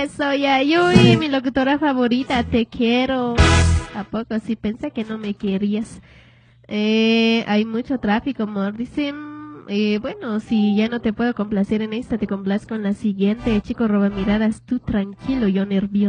Eso, Yayuy, mi locutora favorita, te quiero. ¿A poco sí? Pensé que no me querías. Hay mucho tráfico, amor. Dicen, bueno, si ya no te puedo complacer en esta, te complazco con la siguiente. Chico roba miradas, tú tranquilo, yo nervioso.